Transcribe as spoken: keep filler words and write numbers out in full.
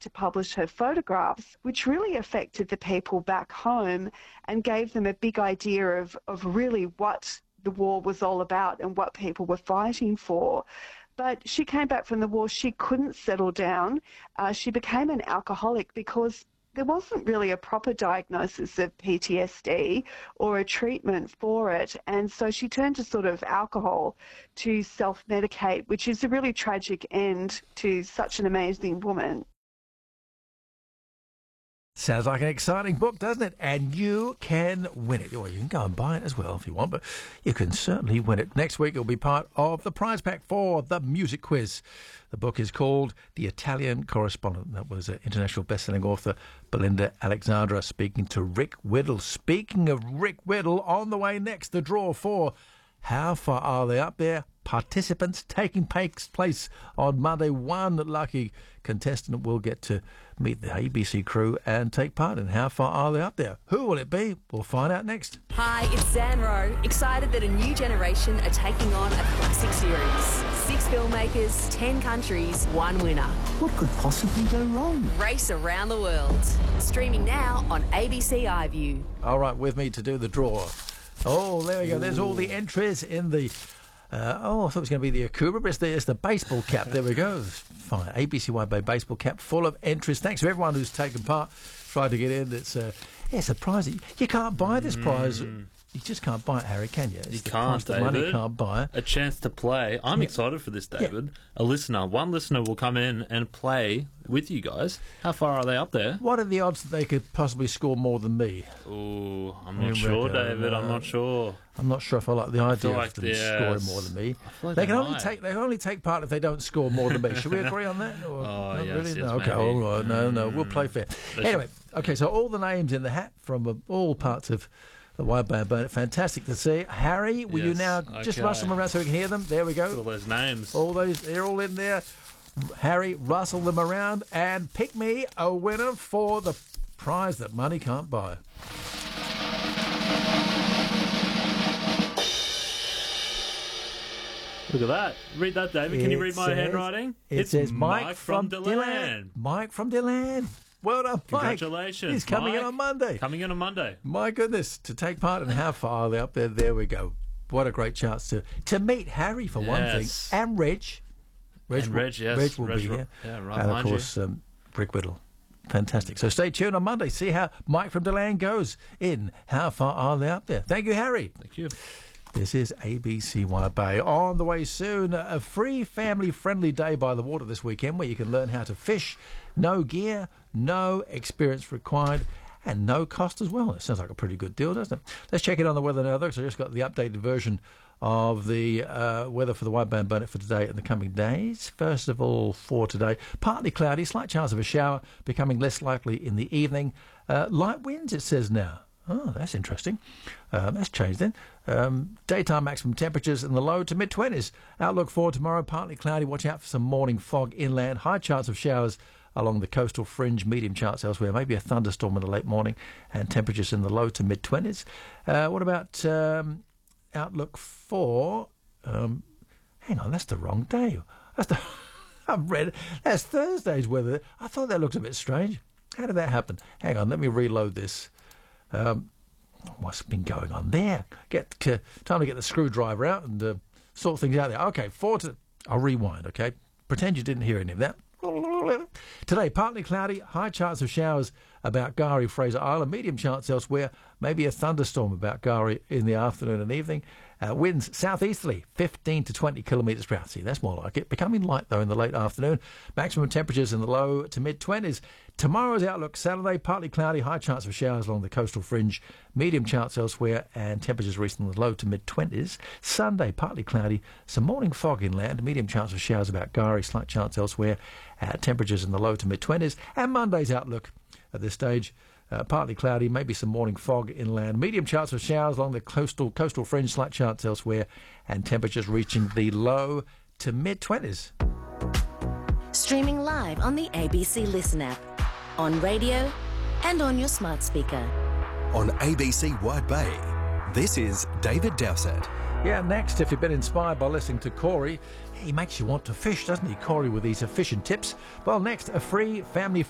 to publish her photographs, which really affected the people back home and gave them a big idea of, of really what the war was all about and what people were fighting for. But she came back from the war, she couldn't settle down. Uh, she became an alcoholic because there wasn't really a proper diagnosis of P T S D or a treatment for it. And so she turned to sort of alcohol to self-medicate, which is a really tragic end to such an amazing woman. Sounds like an exciting book, doesn't it? And you can win it. Well, you can go and buy it as well if you want, but you can certainly win it. Next week, it'll be part of the prize pack for the music quiz. The book is called The Italian Correspondent. That was uh, international best-selling author Belinda Alexandra speaking to Rick Whittle. Speaking of Rick Whittle, on the way next, the draw for How Far Are They Up There? Participants taking place on Monday. One lucky contestant will get to meet the A B C crew and take part in How Far Are They Up There? Who will it be? We'll find out next. Hi, it's Zan Rowe. Excited that a new generation are taking on a classic series. Six filmmakers, ten countries, one winner. What could possibly go wrong? Race around the world. Streaming now on A B C iView. All right, with me to do the draw. Oh, there we go. There's all the entries in the... Uh, oh, I thought it was going to be the Akubra, but it's the, it's the baseball cap. There we go. Fine. A B C Wide Bay baseball cap full of entries. Thanks to everyone who's taken part, tried to get in. It's uh, yeah, surprising. You can't buy this prize. Mm. You just can't buy it, Harry, can you? It's You the can't, price of David. money, can't buy it. A chance to play. I'm Yeah. excited for this, David. A listener, one listener will come in and play with you guys. How far are they up there? What are the odds that they could possibly score more than me? Oh, I'm You not sure, reckon? David. I'm Uh, not sure. I'm not sure if I like the idea like of them the- scoring yes. more than me. I feel like they they can only might. take they can only take part if they don't score more than me. Should we agree on that? Or, Oh, not yes, really? yes, no, okay, maybe. all right, no, no, we'll play fair. They Anyway, okay, so all the names in the hat from uh, all parts of the Wide Bay Burnett. Fantastic to see. Harry, will you Yes, now just okay. rustle them around so we can hear them? There we All go. those names. All those, they're all in there. Harry, rustle them around and pick me a winner for the prize that money can't buy. Look at that. Read that, David. Can you It read my says- handwriting? It it's says Mike, from, from Deland. Mike from Deland. Well done, Mike. Congratulations. He's coming in Mike. on Monday. Coming in on Monday. My goodness, to take part in How Far Are They Up There? There we go. What a great chance to to meet Harry for one Yes. thing, and Reg. Reg, And will, Reg, yes. Reg will Reg be will- here, yeah, right and of behind you. course um, Rick Whittle. Fantastic. So stay tuned on Monday. See how Mike from Deland goes in How Far Are They Up There? Thank you, Harry. Thank you. This is A B C Wide Bay. On the way soon, a free family-friendly day by the water this weekend where you can learn how to fish. No gear, no experience required, and no cost as well. It sounds like a pretty good deal, doesn't it? Let's check it on the weather now, though, because I just got the updated version of the uh, weather for the Wide Bay and Burnett for today and the coming days. First of all, for today, partly cloudy, slight chance of a shower, becoming less likely in the evening. Uh, light winds, it says now. Oh, that's interesting. Um, that's changed then. Um, daytime maximum temperatures in the low to mid-twenties. Outlook for tomorrow, partly cloudy. Watch out for some morning fog inland. High chance of showers along the coastal fringe. Medium chance elsewhere. Maybe a thunderstorm in the late morning. And temperatures in the low to mid-twenties. Uh, what about um, outlook for... Um, hang on, that's the wrong day. That's the... I've read it. That's Thursday's weather. I thought that looked a bit strange. How did that happen? Hang on, let me reload this. Um, what's been going on there? Get uh, time to get the screwdriver out and uh, sort things out there. Okay, four to. I'll rewind. Okay, pretend you didn't hear any of that. Today, partly cloudy, high chance of showers about Gari, Fraser Island, medium chance elsewhere, maybe a thunderstorm about Gari in the afternoon and evening. Uh, winds southeasterly, fifteen to twenty kilometres per hour. See, that's more like it. Becoming light, though, in the late afternoon. Maximum temperatures in the low to mid-twenties. Tomorrow's outlook, Saturday, partly cloudy, high chance of showers along the coastal fringe, medium chance elsewhere, and temperatures reaching the low to mid-twenties. Sunday, partly cloudy, some morning fog inland, medium chance of showers about Gari, slight chance elsewhere, uh, temperatures in the low to mid-twenties. And Monday's outlook, at this stage, uh, partly cloudy, maybe some morning fog inland, medium chance of showers along the coastal coastal fringe, slight chance elsewhere, and temperatures reaching the low to mid-twenties. Streaming live on the A B C Listen app, on radio and on your smart speaker. On A B C Wide Bay, this is David Dowsett. Yeah, next, if you've been inspired by listening to Corey, he makes you want to fish, doesn't he, Corey, with these fishing tips? Well, next, a free family